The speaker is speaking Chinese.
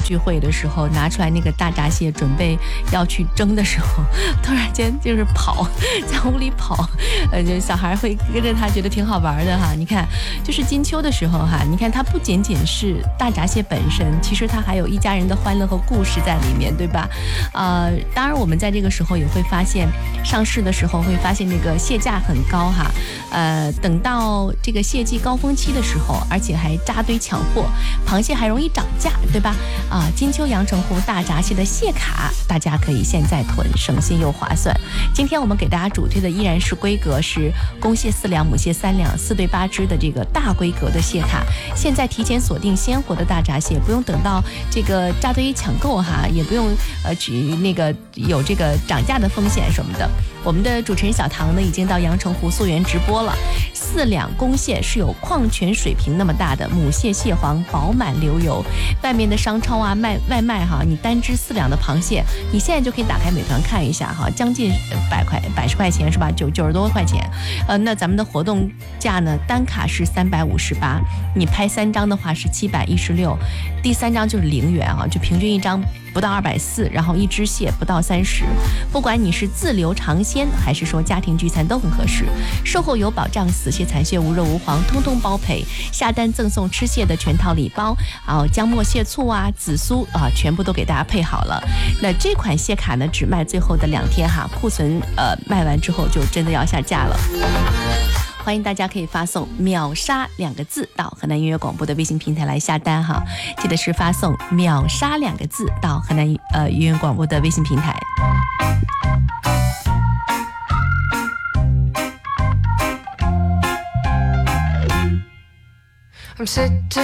聚会的时候，拿出来那个大闸蟹，准备要去蒸的时候，突然间就是跑，在屋里跑，就小孩会跟着他，觉得挺好玩的哈。你看，就是金秋的时候哈，你看它不仅仅是大闸蟹本身，其实它还有一家人的欢乐和故事在里面，对吧？当然我们在这个时候也会发现，上市的时候会发现那个蟹价很高哈。等到这个蟹季高峰期的时候，而且还扎堆抢货，螃蟹还容易涨价，对吧？金秋阳澄湖大闸蟹的蟹卡，大家可以现在囤，省心又划算。今天我们给大家主推的依然是规格是公蟹4两，母蟹3两，4对8只的这个大规格的蟹卡。现在提前锁定鲜活的大闸蟹，不用等到这个扎堆抢购哈，也不用那个有这个涨价的风险什么的。我们的主持人小唐呢，已经到阳澄湖溯源直播了。4两公蟹是有矿泉水瓶那么大的，母蟹蟹黄饱满流油。外面的商超啊外卖哈，你单只4两的螃蟹，你现在就可以打开美团看一下哈，将近100块钱是吧？90多块钱。那咱们的活动价呢，单卡是358，你拍3张的话是716，第3张就是0元啊，就平均1张不到240，然后1只蟹不到30。不管你是自留尝鲜还是说家庭聚餐都很合适。售后有保障，死蟹残蟹无肉无黄，通通包赔。下单赠送吃蟹的全套礼包，姜末蟹醋啊、紫苏啊，全部都给大家配好了。那这款蟹卡呢，只卖最后的2天哈，库存卖完之后就真的要下架了。欢迎大家可以发送秒杀2个字到河南音乐广播的微信平台来下单哈，记得是发送秒杀2个字到河南音乐广播的微信平台。